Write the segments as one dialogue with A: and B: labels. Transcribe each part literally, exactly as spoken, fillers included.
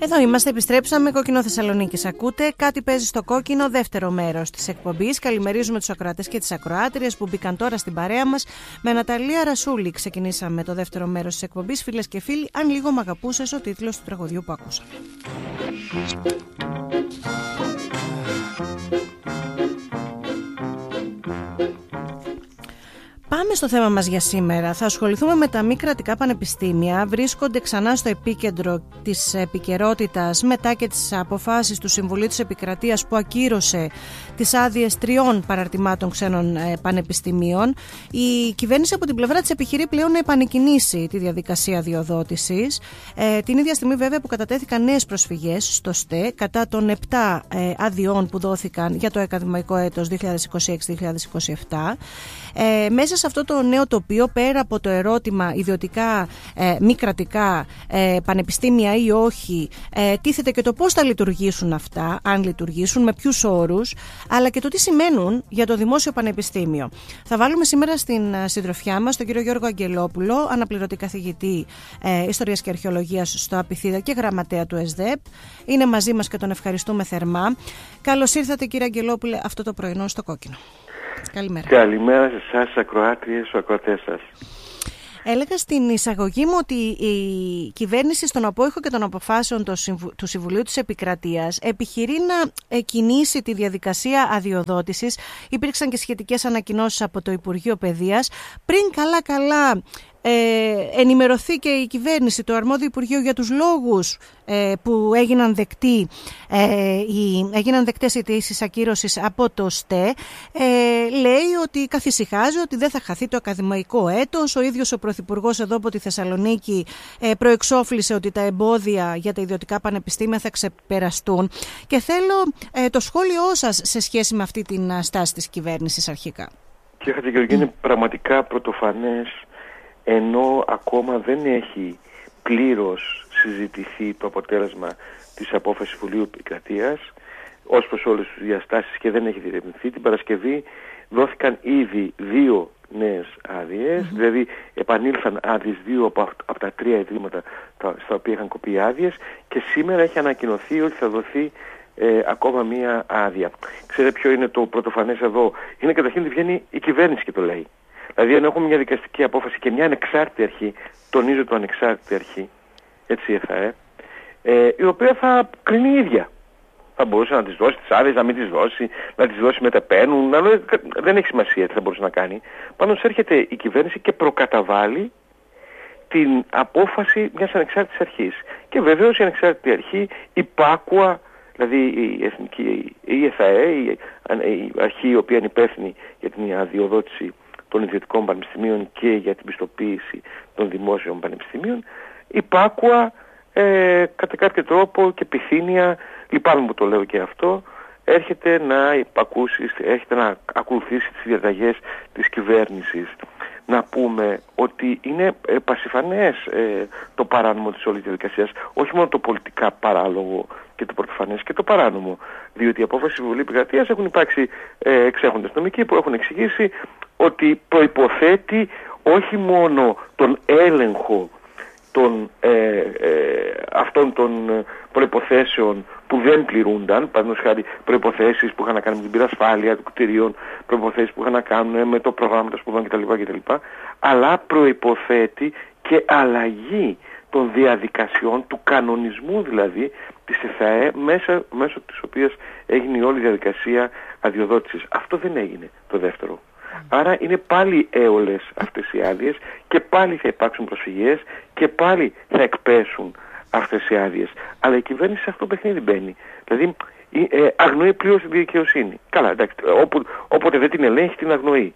A: Εδώ είμαστε, επιστρέψαμε. Κόκκινο Θεσσαλονίκης ακούτε. Κάτι παίζει στο κόκκινο, δεύτερο μέρος της εκπομπής. Καλημερίζουμε τους ακροατές και τις ακροάτριες που μπήκαν τώρα στην παρέα μας. Με Ναταλία Ρασούλη ξεκινήσαμε το δεύτερο μέρος της εκπομπής. Φίλες και φίλοι, αν λίγο μ' αγαπούσες, ο τίτλος του τραγωδιού που ακούσαμε. Πάμε στο θέμα μας για σήμερα. Θα ασχοληθούμε με τα μη κρατικά πανεπιστήμια. Βρίσκονται ξανά στο επίκεντρο της επικαιρότητας μετά και τις αποφάσεις του Συμβουλίου της Επικρατείας που ακύρωσε τις άδειες τριών παραρτημάτων ξένων πανεπιστημίων. Η κυβέρνηση από την πλευρά της επιχειρεί πλέον να επανεκκινήσει τη διαδικασία αδειοδότησης. Ε, την ίδια στιγμή βέβαια που κατατέθηκαν νέες προσφυγές στο ΣΤΕ κατά των επτά ε, αδειών που δόθηκαν για το ακαδημαϊκό έτος δύο χιλιάδες είκοσι έξι δύο χιλιάδες είκοσι επτά. Ε, μέσα σε αυτό το νέο τοπίο, πέρα από το ερώτημα ιδιωτικά ε, μη κρατικά ε, πανεπιστήμια ή όχι, ε, τίθεται και το πώς θα λειτουργήσουν αυτά, αν λειτουργήσουν, με ποιους όρους, αλλά και το τι σημαίνουν για το δημόσιο πανεπιστήμιο. Θα βάλουμε σήμερα στην συντροφιά μας τον κύριο Γιώργο Αγγελόπουλο, αναπληρωτή καθηγητή ε, Ιστορίας και Αρχαιολογίας στο Απιθίδα και γραμματέα του ΕΣΔΕΠ. Είναι μαζί μας και τον ευχαριστούμε θερμά. Καλώς ήρθατε, κύριε Αγγελόπουλε, αυτό το πρωινό στο Κόκκινο. Καλημέρα.
B: Καλημέρα σε εσάς, ακροάτριες, στους ακροατές σας.
A: Έλεγα στην εισαγωγή μου ότι η κυβέρνηση στον απόϊχο και των αποφάσεων του Συμβουλίου της Επικρατείας επιχειρεί να κινήσει τη διαδικασία αδειοδότησης. Υπήρξαν και σχετικές ανακοινώσεις από το Υπουργείο Παιδείας. Πριν καλά-καλά Ε, ενημερωθεί και η κυβέρνηση, το αρμόδιο Υπουργείο, για τους λόγους ε, που έγιναν, δεκτοί, ε, οι, έγιναν δεκτές οι αιτήσεις ακύρωσης από το ΣΤΕ, ε, λέει ότι καθησυχάζει ότι δεν θα χαθεί το ακαδημαϊκό έτος. Ο ίδιος ο Πρωθυπουργός εδώ από τη Θεσσαλονίκη ε, προεξόφλησε ότι τα εμπόδια για τα ιδιωτικά πανεπιστήμια θα ξεπεραστούν. Και θέλω ε, το σχόλιο σας σε σχέση με αυτή την στάση της κυβέρνησης αρχικά.
B: Κύριε Χατζηγεωργίου, είναι πραγματικά πρωτοφανές, ενώ ακόμα δεν έχει πλήρως συζητηθεί το αποτέλεσμα της απόφασης Συμβουλίου Επικρατείας ως προς όλες τις διαστάσεις και δεν έχει διερευνηθεί. Την Παρασκευή δόθηκαν ήδη δύο νέες άδειες, mm-hmm. δηλαδή επανήλθαν άδειες δύο από, από τα τρία ιδρύματα τα, στα οποία είχαν κοπεί άδειες, και σήμερα έχει ανακοινωθεί ότι θα δοθεί ε, ακόμα μία άδεια. Ξέρετε ποιο είναι το πρωτοφανές εδώ? Είναι καταρχήν ότι βγαίνει η κυβέρνηση και το λέει. Δηλαδή, αν έχουμε μια δικαστική απόφαση και μια ανεξάρτητη αρχή, τονίζω το ανεξάρτητη αρχή, έτσι θα ε, ε, η οποία θα κρίνει η ίδια. Θα μπορούσε να τις δώσει τις άδειες, να μην τις δώσει, να τις δώσει μετεπαίνουν, να, δεν έχει σημασία τι θα μπορούσε να κάνει. Πάντως έρχεται η κυβέρνηση και προκαταβάλει την απόφαση μιας ανεξάρτητης αρχής. Και βεβαίως η ανεξάρτητη αρχή υπάκουα, δηλαδή η εθνική, η ΕΘΑΕ, η, η αρχή η οποία είναι υπεύθυνη για την αδειοδότηση των ιδιωτικών πανεπιστημίων και για την πιστοποίηση των δημόσιων πανεπιστημίων, υπάκουα ε, κατά κάποιο τρόπο και επιθύνια, λυπάμαι που το λέω και αυτό, έρχεται να υπακούσει, έρχεται να ακολουθήσει τις διαταγές της κυβέρνησης. Να πούμε ότι είναι ε, πασιφανές ε, το παράνομο της όλης διαδικασίας, όχι μόνο το πολιτικά παράλογο και το πρωτοφανές και το παράνομο, διότι η απόφαση Συμβουλίου Επικρατείας έχουν υπάρξει ε, εξέχοντες νομικοί που έχουν εξηγήσει ότι προϋποθέτει όχι μόνο τον έλεγχο των, ε, ε, αυτών των προϋποθέσεων που δεν πληρούνταν, παραδείγματος χάρη προϋποθέσεις που είχαν να κάνουν με την πυρασφάλεια των κτηρίων, προϋποθέσεις που είχαν να κάνουν με το πρόγραμμα των σπουδών κτλ, κτλ, αλλά προϋποθέτει και αλλαγή των διαδικασιών, του κανονισμού δηλαδή της ΕΘΑΕ, μέσα, μέσω της οποίας έγινε η όλη διαδικασία αδειοδότησης. Αυτό δεν έγινε το δεύτερο. Άρα είναι πάλι έολες αυτές οι άδειες και πάλι θα υπάρξουν προσφυγές και πάλι θα εκπέσουν αυτές οι άδειες. Αλλά η κυβέρνηση σε αυτό το παιχνίδι μπαίνει. Δηλαδή ε, αγνοεί πλήρως τη δικαιοσύνη. Καλά, εντάξει, όπου, όποτε δεν την ελέγχει την αγνοεί.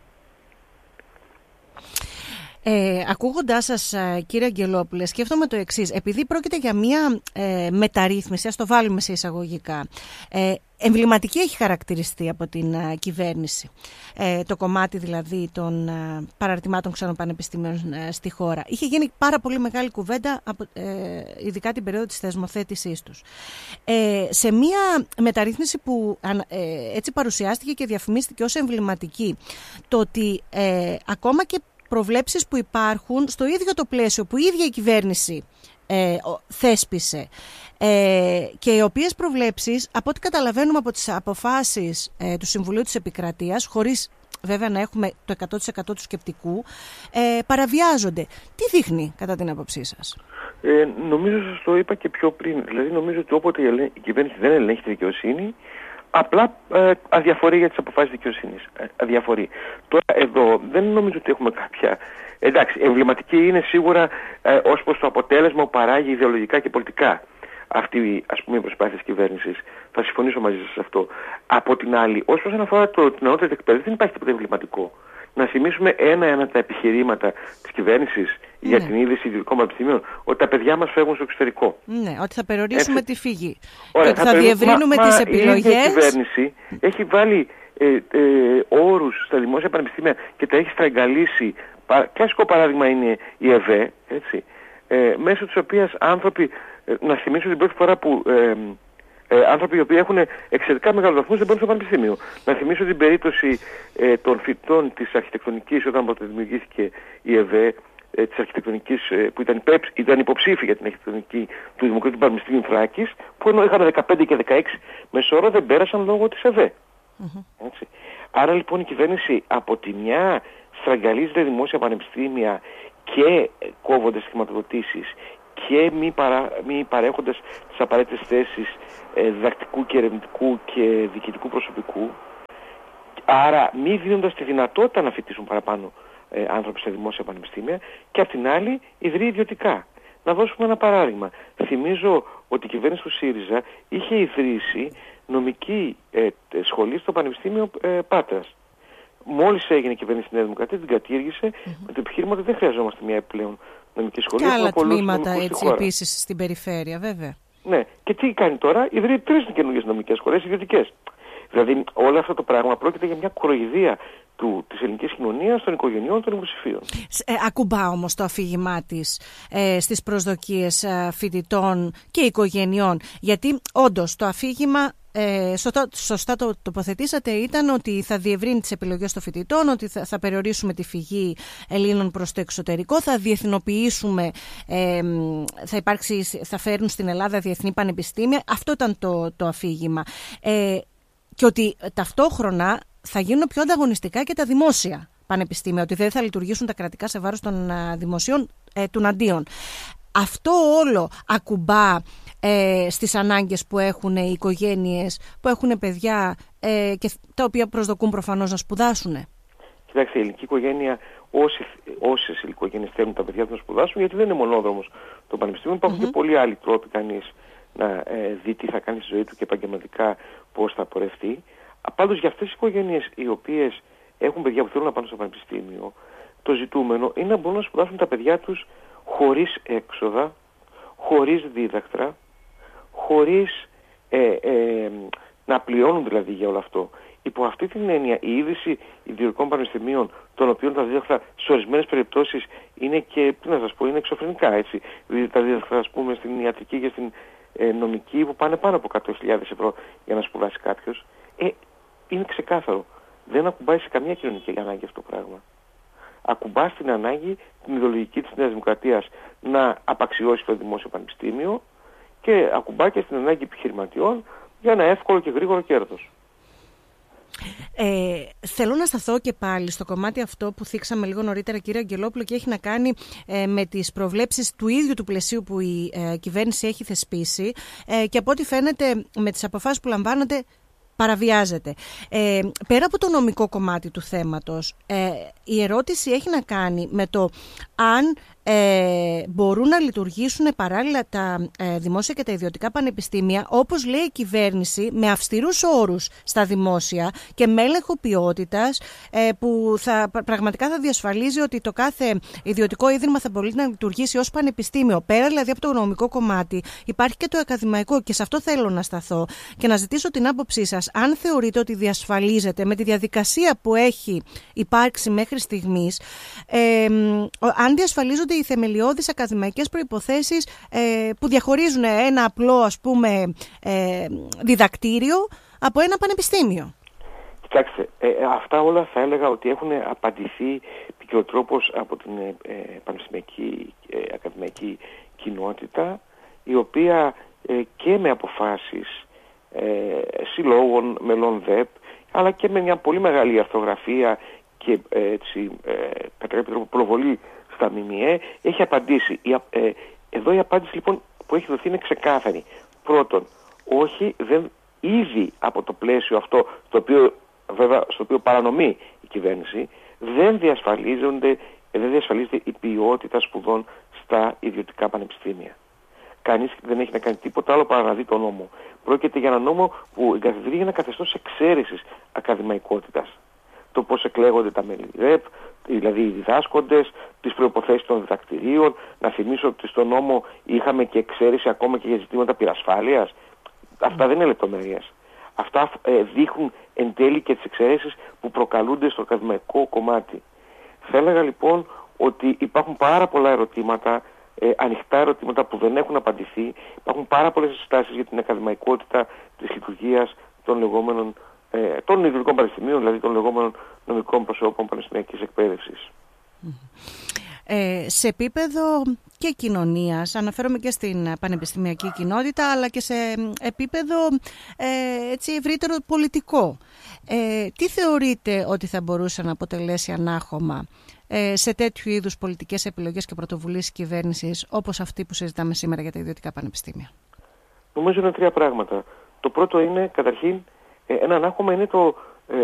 A: Ε, ακούγοντάς σας, κύριε Αγγελόπουλε, σκέφτομαι το εξής. Επειδή πρόκειται για μια ε, μεταρρύθμιση, ας το βάλουμε σε εισαγωγικά, ε, εμβληματική έχει χαρακτηριστεί από την ε, κυβέρνηση. Ε, το κομμάτι δηλαδή των ε, παραρτημάτων ξένων πανεπιστήμιων ε, στη χώρα. Είχε γίνει πάρα πολύ μεγάλη κουβέντα, από, ε, ειδικά την περίοδο της θεσμοθέτησής τους. Ε, σε μια μεταρρύθμιση που ε, έτσι παρουσιάστηκε και διαφημίστηκε ως εμβληματική, το ότι ε, ακόμα και προβλέψεις που υπάρχουν στο ίδιο το πλαίσιο που η ίδια η κυβέρνηση ε, θέσπισε ε, και οι οποίες προβλέψεις, από ό,τι καταλαβαίνουμε από τις αποφάσεις ε, του Συμβουλίου της Επικρατείας, χωρίς βέβαια να έχουμε το εκατό τοις εκατό του σκεπτικού, ε, παραβιάζονται. Τι δείχνει κατά την άποψή σας?
B: Ε, νομίζω σας το είπα και πιο πριν. Δηλαδή νομίζω ότι όποτε η κυβέρνηση δεν ελέγχει τη δικαιοσύνη, απλά ε, αδιαφορεί για τις αποφάσεις δικαιοσύνης. Ε, αδιαφορεί. Τώρα εδώ δεν νομίζω ότι έχουμε κάποια... Εντάξει, εμβληματική είναι σίγουρα ε, ως προς το αποτέλεσμα που παράγει ιδεολογικά και πολιτικά αυτή, ας πούμε, η προσπάθεια της κυβέρνησης. Θα συμφωνήσω μαζί σας σε αυτό. Από την άλλη, ως προς αναφορά το, την ανώτερη εκπαίδευση, δεν υπάρχει τίποτα εμβληματικό. Να θυμίσουμε ένα-ένα τα επιχειρήματα της κυβέρνησης
A: ναι.
B: για την είδηση ιδιωτικών πανεπιστημίων, ότι τα παιδιά μας φεύγουν στο εξωτερικό.
A: Ναι, ότι θα περιορίσουμε Έτσι. τη φυγή.
B: Ωραία,
A: και ότι θα, θα διευρύνουμε μα, τις μα, επιλογές. Η
B: κυβέρνηση έχει βάλει ε, ε, όρους στα δημόσια πανεπιστήμια και τα έχει στραγγαλίσει. Κλασικό παράδειγμα είναι η ΕΒΕ, έτσι, ε, μέσω της οποίας άνθρωποι, ε, να θυμίσω την πρώτη φορά που... Ε, Ε, άνθρωποι οι οποίοι έχουν εξαιρετικά μεγάλους βαθμούς δεν μπαίνουν στο πανεπιστήμιο. Να θυμίσω την περίπτωση ε, των φοιτών της αρχιτεκτονικής όταν πρωτοδημιουργήθηκε η ΕΒΕ, ε, της αρχιτεκτονικής, ε, που ήταν, υπέψ, ήταν υποψήφοι για την αρχιτεκτονική του Δημοκρατικού Πανεπιστήμιου Θράκης, που ενώ είχαν δεκαπέντε και δεκαέξι μεσόωρο δεν πέρασαν λόγω της ΕΒΕ. Mm-hmm. Έτσι. Άρα λοιπόν η κυβέρνηση από τη μια στραγγαλίζεται δημόσια πανεπιστήμια και κόβονται χρηματοδοτήσεις και μη, παρά, μη παρέχοντας τις απαραίτητες θέσεις ε, διδακτικού και ερευνητικού και διοικητικού προσωπικού, άρα μη δίνοντας τη δυνατότητα να φοιτήσουν παραπάνω ε, άνθρωποι στα δημόσια πανεπιστήμια, και απ' την άλλη ιδρύει ιδιωτικά. Να δώσουμε ένα παράδειγμα. Θυμίζω ότι η κυβέρνηση του ΣΥΡΙΖΑ είχε ιδρύσει νομική ε, σχολή στο Πανεπιστήμιο ε, Πάτρας. Μόλις έγινε η κυβέρνηση της Νέας Δημοκρατίας, την κατήργησε mm-hmm. με το επιχείρημα ότι δεν χρειαζόμαστε μια επιπλέον νομική σχολή.
A: Και άλλα τμήματα έτσι επίσης στην περιφέρεια, βέβαια.
B: Ναι. Και τι κάνει τώρα? Ιδρύει τρεις καινούργιες νομικές σχολές ιδιωτικές. Δηλαδή όλο αυτό το πράγμα πρόκειται για μια κοροϊδία του, της ελληνικής κοινωνίας, των οικογενειών, των υποψηφίων. Ε,
A: ακουμπά όμως το αφήγημά της ε, στις προσδοκίες ε, φοιτητών και οικογενειών. Γιατί όντως το αφήγημα, ε, σωστά, σωστά το τοποθετήσατε, ήταν ότι θα διευρύνει τις επιλογές των φοιτητών, ότι θα, θα περιορίσουμε τη φυγή Ελλήνων προς το εξωτερικό, θα διεθνοποιήσουμε, ε, θα, υπάρξει, θα φέρουν στην Ελλάδα διεθνή πανεπιστήμια. Αυτό ήταν το, το αφήγημα. Ε, και ότι ταυτόχρονα θα γίνουν πιο ανταγωνιστικά και τα δημόσια πανεπιστήμια, ότι δεν θα λειτουργήσουν τα κρατικά σε βάρος των δημοσίων ε, του αντίον. Αυτό όλο ακουμπά ε, στις ανάγκες που έχουν οι οικογένειες, που έχουν παιδιά ε, και τα οποία προσδοκούν προφανώς να σπουδάσουν.
B: Κοιτάξτε, η ελληνική οικογένεια, όσοι, όσες οικογένειες θέλουν τα παιδιά τους να σπουδάσουν, γιατί δεν είναι μονόδρομος το πανεπιστήμιο, υπάρχουν mm-hmm. και πολλοί άλλοι τρόποι κανείς να ε, δει τι θα κάνει στη ζωή του και επαγγελματικά πώς θα πορευτεί. Πάντως για αυτές τις οικογένειες οι οποίες έχουν παιδιά που θέλουν να πάνε στο πανεπιστήμιο, το ζητούμενο είναι να μπορούν να σπουδάσουν τα παιδιά τους χωρίς έξοδα, χωρίς δίδακτρα, χωρίς ε, ε, να πληρώνουν δηλαδή για όλο αυτό. Υπό αυτή την έννοια η είδηση ιδιωτικών πανεπιστημίων, των οποίων τα δίδακτρα σε ορισμένες περιπτώσεις είναι και, τι να σας πω, είναι εξωφρενικά, έτσι. Δηλαδή τα δίδακτρα, ας πούμε, στην ιατρική και στην ε, νομική που πάνε πάνω από εκατό χιλιάδες ευρώ για να σπουδάσει κάποιος, ε, είναι ξεκάθαρο. Δεν ακουμπάει σε καμία κοινωνική ανάγκη αυτό το πράγμα. Ακουμπά στην ανάγκη την ιδεολογική της Νέας Δημοκρατίας να απαξιώσει το δημόσιο πανεπιστήμιο και ακουμπά και στην ανάγκη επιχειρηματιών για ένα εύκολο και γρήγορο κέρδος.
A: Ε, θέλω να σταθώ και πάλι στο κομμάτι αυτό που θίξαμε λίγο νωρίτερα, κύριε Αγγελόπουλο, και έχει να κάνει ε, με τις προβλέψεις του ίδιου του πλαισίου που η ε, κυβέρνηση έχει θεσπίσει ε, και από ό,τι φαίνεται με τις αποφάσεις που λαμβάνονται παραβιάζεται. Ε, πέρα από το νομικό κομμάτι του θέματος, ε, η ερώτηση έχει να κάνει με το αν ε, μπορούν να λειτουργήσουν παράλληλα τα ε, δημόσια και τα ιδιωτικά πανεπιστήμια, όπως λέει η κυβέρνηση, με αυστηρούς όρους στα δημόσια και με έλεγχο ποιότητας ε, που θα, πραγματικά θα διασφαλίζει ότι το κάθε ιδιωτικό ίδρυμα θα μπορεί να λειτουργήσει ως πανεπιστήμιο. Πέρα δηλαδή από το νομικό κομμάτι υπάρχει και το ακαδημαϊκό, και σε αυτό θέλω να σταθώ και να ζητήσω την άποψή σας, αν θεωρείτε ότι διασφαλίζεται με τη διαδικασία που έχει υπάρξει μέχρι στιγμής, ε, αν διασφαλίζονται οι θεμελιώδεις ακαδημαϊκές προϋποθέσεις ε, που διαχωρίζουν ένα απλό, ας πούμε, ε, διδακτήριο από ένα πανεπιστήμιο.
B: Κοιτάξτε, ε, αυτά όλα θα έλεγα ότι έχουν απαντηθεί ποικιλοτρόπως από την ε, πανεπιστημιακή ε, ακαδημαϊκή κοινότητα η οποία ε, και με αποφάσεις ε, συλλόγων, μελών ΔΕΠ, αλλά και με μια πολύ μεγάλη αρθρογραφία και ε, έτσι, ε, κατά κάποιο τρόπο προβολή στα ΜΜΕ, έχει απαντήσει. Η, ε, εδώ η απάντηση λοιπόν που έχει δοθεί είναι ξεκάθαρη. Πρώτον, όχι, δεν, ήδη από το πλαίσιο αυτό, το οποίο, βέβαια, στο οποίο παρανομεί η κυβέρνηση, δεν διασφαλίζονται, δεν διασφαλίζεται η ποιότητα σπουδών στα ιδιωτικά πανεπιστήμια. Κανείς δεν έχει να κάνει τίποτα άλλο παρά να δει τον νόμο. Πρόκειται για ένα νόμο που εγκαθιδρύει ένα καθεστώς εξαίρεσης ακαδημαϊκότητας. Το πώς εκλέγονται τα μέλη ΔΕΠ, δηλαδή οι διδάσκοντες, τις προϋποθέσεις των διδακτηρίων. Να θυμίσω ότι στον νόμο είχαμε και εξαίρεση ακόμα και για ζητήματα πυρασφάλειας. Αυτά δεν είναι λεπτομέρειες. Αυτά ε, δείχνουν εν τέλει και τις εξαιρέσεις που προκαλούνται στο ακαδημαϊκό κομμάτι. Θα έλεγα λοιπόν ότι υπάρχουν πάρα πολλά ερωτήματα, ε, ανοιχτά ερωτήματα που δεν έχουν απαντηθεί. Υπάρχουν πάρα πολλές συστάσεις για την ακαδημαϊκότητα της λειτουργίας των λεγόμενων ε, των ιδιωτικών πανεπιστημίων, δηλαδή των λεγόμενων νομικών προσώπων πανεπιστημιακής εκπαίδευσης.
A: Ε, σε επίπεδο και κοινωνίας, αναφέρομαι και στην πανεπιστημιακή κοινότητα, αλλά και σε επίπεδο ε, έτσι ευρύτερο πολιτικό. Ε, τι θεωρείτε ότι θα μπορούσε να αποτελέσει ανάχωμα ε, σε τέτοιου είδους πολιτικές επιλογές και πρωτοβουλίες της κυβέρνησης, όπως αυτή που συζητάμε σήμερα για τα ιδιωτικά πανεπιστήμια?
B: Νομίζω είναι τρία πράγματα. Το πρώτο είναι, καταρχήν, ε, ένα ανάχωμα είναι το